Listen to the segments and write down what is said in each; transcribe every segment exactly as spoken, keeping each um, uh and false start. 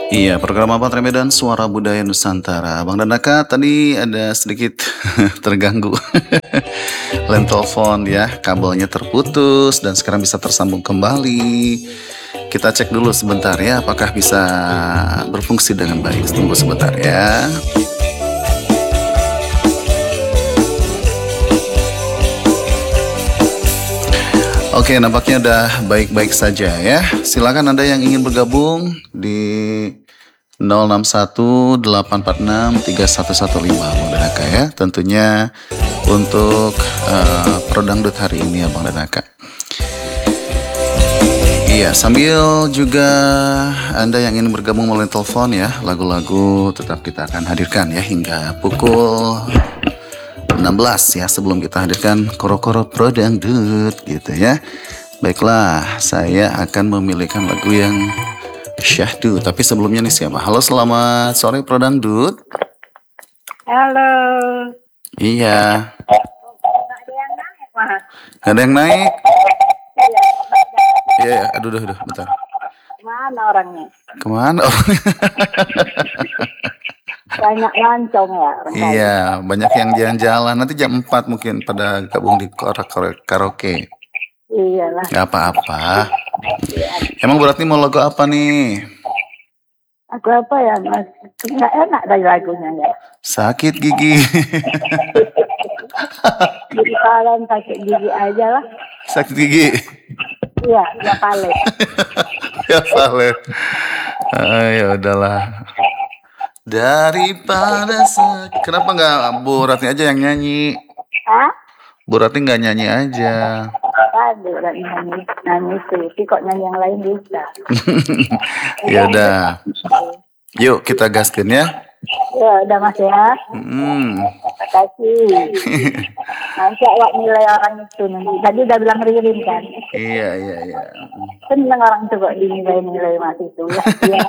Iya, program apa Medan Suara Budaya Nusantara. Bang Danaka tadi ada sedikit terganggu. Line telepon ya, kabelnya terputus dan sekarang bisa tersambung kembali. Kita cek dulu sebentar ya, apakah bisa berfungsi dengan baik. Tunggu sebentar ya. Oke, nampaknya udah baik-baik saja ya. Silakan Anda yang ingin bergabung di nol enam satu delapan empat enam tiga satu satu lima Bang Danaka ya. Tentunya untuk uh, Pro Dangdut hari ini ya Bang Danaka. Iya, sambil juga Anda yang ingin bergabung melalui telepon ya, lagu-lagu tetap kita akan hadirkan ya hingga pukul enam belas ya, sebelum kita hadirkan Koro-Koro Pro Dangdut gitu ya. Baiklah, saya akan memilihkan lagu yang syahdu. Tapi sebelumnya nih siapa? Halo, selamat sore Pro Dangdut. Halo. Iya. Ada yang naik, Mas. Ada yang naik? Iya, ya. Aduh, aduh, aduh, bentar. Mana orangnya? Kemana orangnya? Banyak lancong ya. Iya, banyak yang jalan-jalan. Nanti jam empat mungkin pada gabung di karaoke. Iyalah. Gak apa-apa. Emang berarti mau lagu apa nih? Aku apa ya, Mas? Nggak enak dari lagunya ya. Sakit gigi. Jadi kalian sakit gigi aja lah. Sakit gigi. Iya, ya paling. Ya paling. Ah, ya udahlah. Daripada sak... Kenapa nggak Bu Ratni aja yang nyanyi? Hah? Bu Ratni nggak nyanyi aja. Aduh, udah nyanyi, nyanyi sih. Kok nyanyi yang lain bisa? Ya udah. Yuk kita gaskin ya. Ya udah Mas ya. Hmm. Terima kasih. Nanti awak nilai orang itu nanti. Tadi udah bilang Ririn kan. Iya iya iya. Seneng orang tuh kok dinilai-nilai Mas itu ya.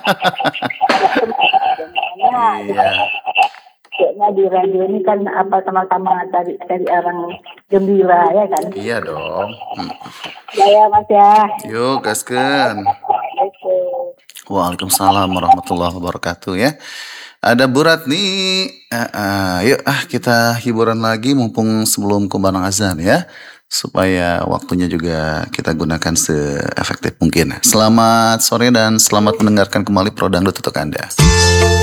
Iya. Kayaknya di radio ini kan apa sama-sama dari dari orang gembira ya kan. Iya dong. Hmm. Ya ya Mas ya. Yuk gaskan. Oke. Waalaikumsalam warahmatullahi wabarakatuh ya. Ada Bu Ratni. Uh, uh, yuk ah kita hiburan lagi mumpung sebelum kumandang azan ya. Supaya waktunya juga kita gunakan seefektif mungkin. Selamat sore dan selamat mendengarkan kembali Pro Dangdut untuk Anda.